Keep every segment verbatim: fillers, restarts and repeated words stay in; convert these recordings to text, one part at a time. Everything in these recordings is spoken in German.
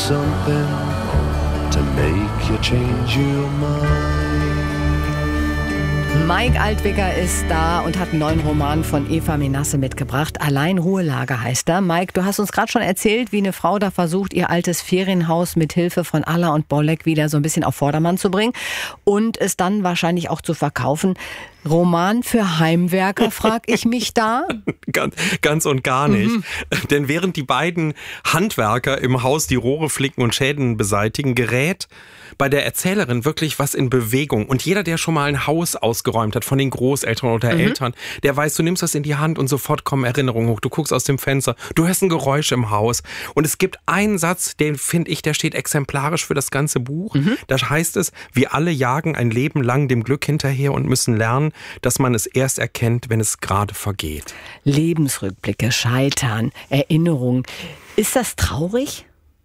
something to make you change your mind. Mike Altwicker ist da und hat einen neuen Roman von Eva Menasse mitgebracht. Allein Ruhelage heißt er. Mike, du hast uns gerade schon erzählt, wie eine Frau da versucht, ihr altes Ferienhaus mit Hilfe von Alla und Bollek wieder so ein bisschen auf Vordermann zu bringen und es dann wahrscheinlich auch zu verkaufen. Roman für Heimwerker, frag ich mich da? ganz, ganz und gar nicht. Mhm. Denn während die beiden Handwerker im Haus die Rohre flicken und Schäden beseitigen, gerät bei der Erzählerin wirklich was in Bewegung. Und jeder, der schon mal ein Haus ausgeräumt hat von den Großeltern oder Mhm. Eltern, der weiß, du nimmst das in die Hand und sofort kommen Erinnerungen hoch. Du guckst aus dem Fenster, du hörst ein Geräusch im Haus. Und es gibt einen Satz, den finde ich, der steht exemplarisch für das ganze Buch. Mhm. Da heißt es, wir alle jagen ein Leben lang dem Glück hinterher und müssen lernen, dass man es erst erkennt, wenn es gerade vergeht. Lebensrückblicke, Scheitern, Erinnerungen. Ist das traurig?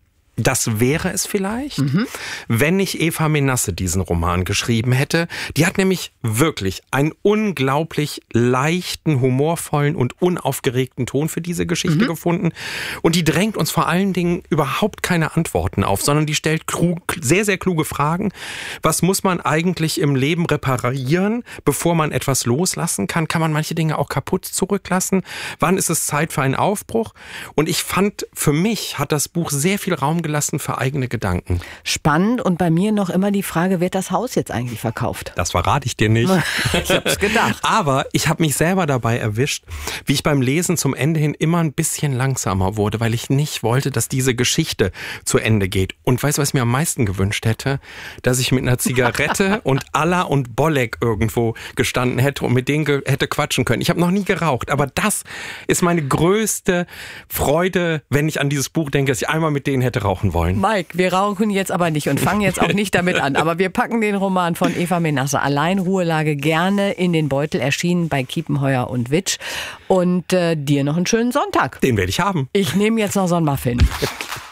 Das wäre es vielleicht, mhm. wenn nicht Eva Menasse diesen Roman geschrieben hätte. Die hat nämlich wirklich einen unglaublich leichten, humorvollen und unaufgeregten Ton für diese Geschichte mhm. gefunden. Und die drängt uns vor allen Dingen überhaupt keine Antworten auf, sondern die stellt klug, sehr, sehr kluge Fragen. Was muss man eigentlich im Leben reparieren, bevor man etwas loslassen kann? Kann man manche Dinge auch kaputt zurücklassen? Wann ist es Zeit für einen Aufbruch? Und ich fand, für mich hat das Buch sehr viel Raum gelassen für eigene Gedanken. Spannend und bei mir noch immer die Frage, wird das Haus jetzt eigentlich verkauft? Das verrate ich dir nicht. Ich hab's gedacht. Aber ich habe mich selber dabei erwischt, wie ich beim Lesen zum Ende hin immer ein bisschen langsamer wurde, weil ich nicht wollte, dass diese Geschichte zu Ende geht. Und weißt du, was ich mir am meisten gewünscht hätte? Dass ich mit einer Zigarette und Alla und Bollek irgendwo gestanden hätte und mit denen ge- hätte quatschen können. Ich habe noch nie geraucht, aber das ist meine größte Freude, wenn ich an dieses Buch denke, dass ich einmal mit denen hätte rauchen wollen. Mike, wir rauchen jetzt aber nicht und fangen jetzt auch nicht damit an. Aber wir packen den Roman von Eva Menasse, Allein Ruhelage, gerne in den Beutel, erschienen bei Kiepenheuer und Witsch. Und äh, dir noch einen schönen Sonntag. Den werde ich haben. Ich nehme jetzt noch so einen Muffin.